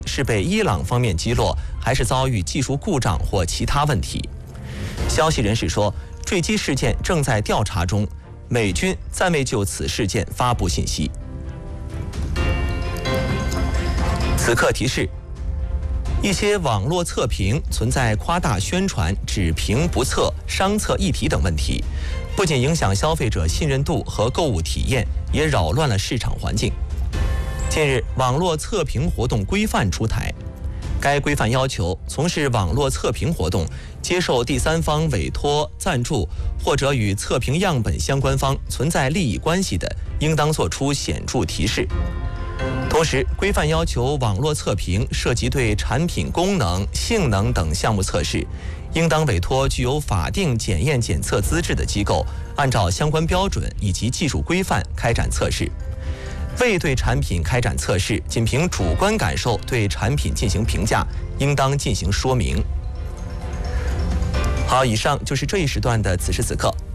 是被伊朗方面击落，还是遭遇技术故障或其他问题。消息人士说，坠机事件正在调查中，美军暂未就此事件发布信息。此刻提示：一些网络测评存在夸大宣传、只评不测、商测议题等问题，不仅影响消费者信任度和购物体验，也扰乱了市场环境。近日，网络测评活动规范出台，该规范要求从事网络测评活动、接受第三方委托、赞助或者与测评样本相关方存在利益关系的，应当作出显著提示。同时，规范要求网络测评涉及对产品功能、性能等项目测试，应当委托具有法定检验检测资质的机构，按照相关标准以及技术规范开展测试。未对产品开展测试，仅凭主观感受对产品进行评价，应当进行说明。好，以上就是这一时段的此时此刻。